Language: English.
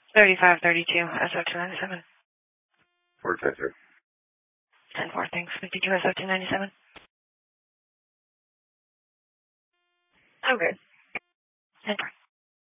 3532, SO297. 410, 10-4, thanks. 52, SO297. I'm good. 10-4.